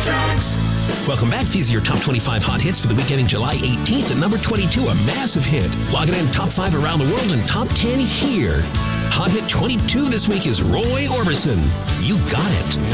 Tracks. Welcome back. These are your top 25 hot hits for the week ending July 18th. At number 22, a massive hit. Logging in top 5 around the world and top 10 here. Hot hit 22 this week is Roy Orbison. You Got It.